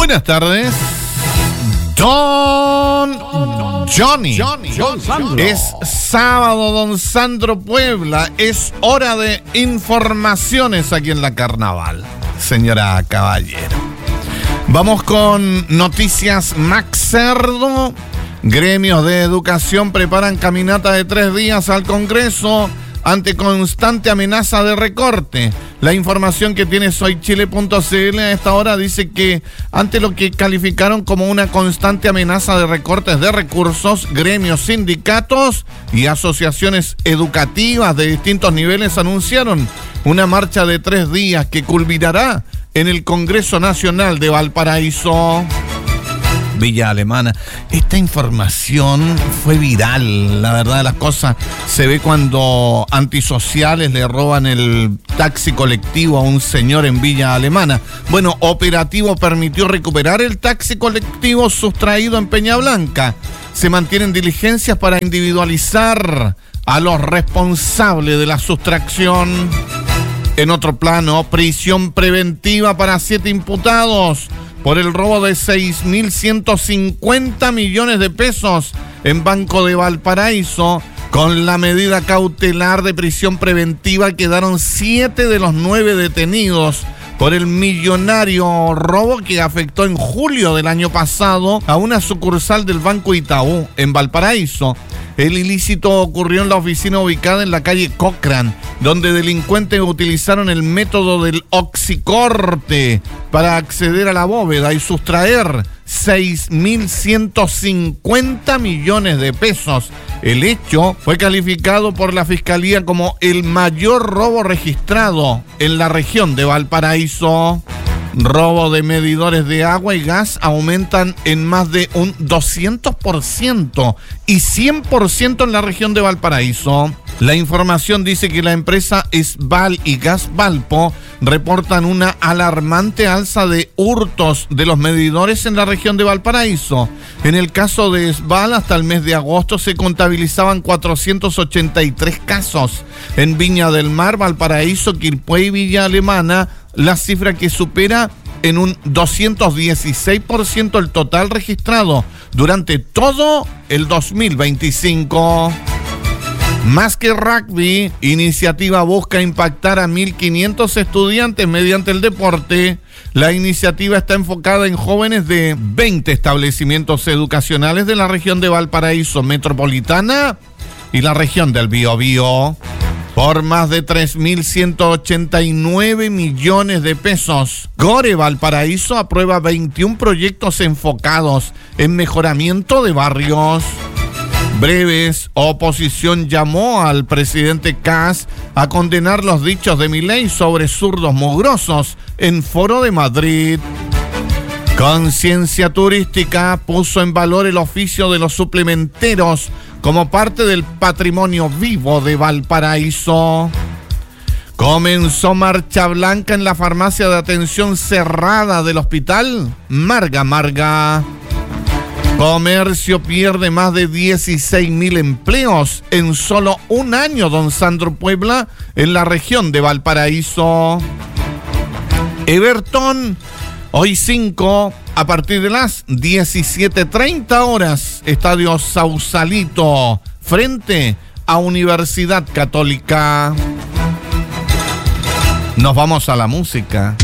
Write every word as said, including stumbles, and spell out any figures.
Buenas tardes. Don Johnny. Don Sandro. Es sábado, Don Sandro Puebla. Es hora de informaciones aquí en la Carnaval, señora Caballero. Vamos con noticias Max Cerdo. Gremios de educación preparan caminata de tres días al Congreso ante constante amenaza de recorte. La información que tiene soy chile punto c l a esta hora dice que ante lo que calificaron como una constante amenaza de recortes de recursos, gremios, sindicatos y asociaciones educativas de distintos niveles anunciaron una marcha de tres días que culminará en el Congreso Nacional de Valparaíso. Villa Alemana. Esta información fue viral, la verdad de las cosas. Se ve cuando antisociales le roban el taxi colectivo a un señor en Villa Alemana. Bueno, operativo permitió recuperar el taxi colectivo sustraído en Peña Blanca. Se mantienen diligencias para individualizar a los responsables de la sustracción. En otro plano, prisión preventiva para siete imputados por el robo de seis mil ciento cincuenta millones de pesos en Banco de Valparaíso. Con la medida cautelar de prisión preventiva quedaron siete de los nueve detenidos por el millonario robo que afectó en julio del año pasado a una sucursal del Banco Itaú en Valparaíso. El ilícito ocurrió en la oficina ubicada en la calle Cochrane, donde delincuentes utilizaron el método del oxicorte para acceder a la bóveda y sustraer seis mil ciento cincuenta millones de pesos. El hecho fue calificado por la Fiscalía como el mayor robo registrado en la región de Valparaíso. Robo de medidores de agua y gas aumentan en más de un doscientos por ciento y cien por ciento en la región de Valparaíso. La información dice que la empresa Esval y Gas Valpo reportan una alarmante alza de hurtos de los medidores en la región de Valparaíso. En el caso de Esval, hasta el mes de agosto se contabilizaban cuatrocientos ochenta y tres casos. En Viña del Mar, Valparaíso, Quilpué y Villa Alemana, la cifra que supera en un doscientos dieciséis por ciento el total registrado durante todo el dos mil veinticinco. Más que rugby, iniciativa busca impactar a mil quinientos estudiantes mediante el deporte. La iniciativa está enfocada en jóvenes de veinte establecimientos educacionales de la región de Valparaíso metropolitana y la región del Biobío. Por más de tres mil ciento ochenta y nueve millones de pesos, Gore Valparaíso aprueba veintiún proyectos enfocados en mejoramiento de barrios. Breves, oposición llamó al presidente Kast a condenar los dichos de Milei sobre zurdos mugrosos en Foro de Madrid. Conciencia Turística puso en valor el oficio de los suplementeros como parte del patrimonio vivo de Valparaíso. Comenzó marcha blanca en la farmacia de atención cerrada del hospital Marga Marga. Comercio pierde más de dieciséis mil empleos en solo un año, Don Sandro Puebla, en la región de Valparaíso. Everton, hoy cinco, a partir de las diecisiete treinta horas, Estadio Sausalito, frente a Universidad Católica. Nos vamos a la música.